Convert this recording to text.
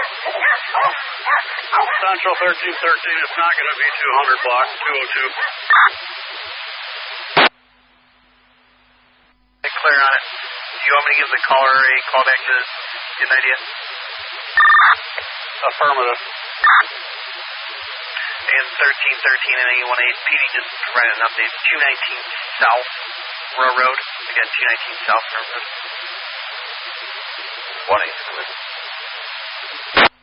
Central 1313, it's not going to be 200 block, 202. Clear on it. Do you want me to give the caller a call back to get an idea? Affirmative. And 1313 and 818 PD just provided an update. 219 South Row Road. Again, 219 South Row Road. 1-8.